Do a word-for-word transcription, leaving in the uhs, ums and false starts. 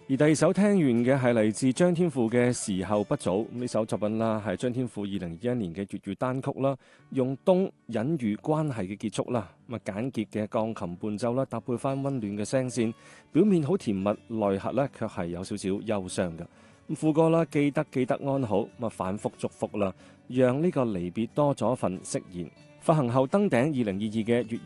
而第二首聽完嘅係嚟自張天賦嘅《時候不早》，呢首作品啦係張天賦二零二一年嘅粵語單曲啦，用冬隱喻關係嘅結束啦，咁啊簡潔嘅鋼琴伴奏啦，搭配翻溫暖嘅聲線，表面好甜蜜，內核咧卻係有少少憂傷嘅。咁副歌啦，記得記得安好，咁啊反覆祝福啦，讓呢個離別多咗份釋然。發行後登頂二零二二嘅粵